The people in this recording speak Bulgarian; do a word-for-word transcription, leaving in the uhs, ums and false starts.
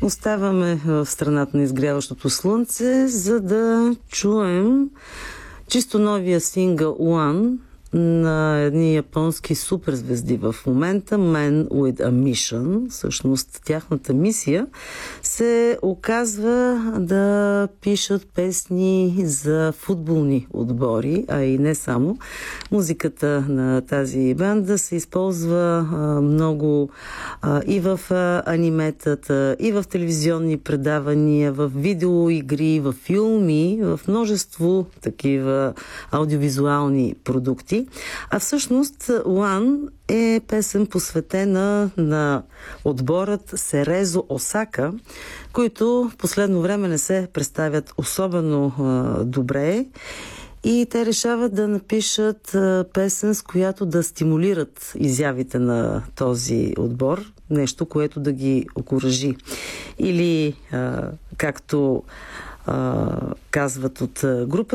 Оставаме в страната на изгряващото слънце, за да чуем чисто новия сингъл One на едни японски суперзвезди в момента, Men with a Mission. Всъщност тяхната мисия се оказва да пишат песни за футболни отбори, а и не само. Музиката на тази банда се използва а, много а, и в а, аниметата, и в телевизионни предавания, в видеоигри, в филми, в множество такива аудиовизуални продукти. А всъщност One е песен посветена на отборът Серезо Осака, които последно време не се представят особено а, добре. И те решават да напишат а, песен, с която да стимулират изявите на този отбор. Нещо, което да ги окуражи. Или, а, както а, казват от групата,